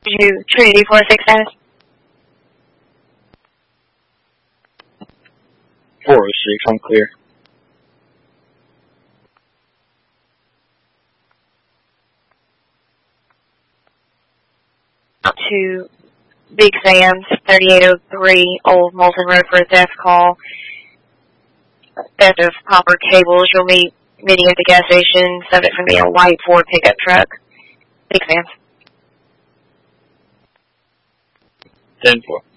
you Trinity 46 status? 406, I'm clear. To Big Sam's, 3803 Old Moulton Road for a theft call. Theft of copper cables. You'll meet Minnie at the gas station. Subject from a white Ford pickup truck. Big Sam's. 10-4.